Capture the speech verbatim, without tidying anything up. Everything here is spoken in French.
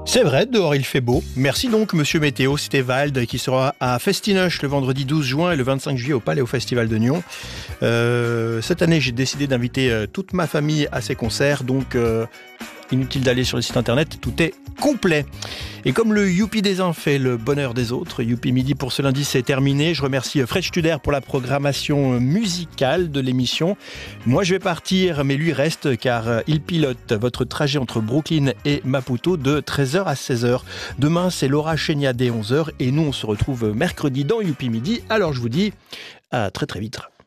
C'est vrai, dehors il fait beau. Merci donc Monsieur Météo, c'était Vald qui sera à Festinoche le vendredi douze juin et le vingt-cinq juillet au Palais au Festival de Nyon. Euh, cette année j'ai décidé d'inviter euh, toute ma famille à ces concerts, donc euh, inutile d'aller sur le site internet, tout est complet. Et comme le Youpi des uns fait le bonheur des autres, Youpi Midi pour ce lundi c'est terminé. Je remercie Fred Studer pour la programmation musicale de l'émission. Moi je vais partir, mais lui reste car il pilote votre trajet entre Brooklyn et Maputo de treize heures à seize heures. Demain c'est Laura Chénia dès onze heures et nous on se retrouve mercredi dans Youpi Midi. Alors je vous dis à très très vite.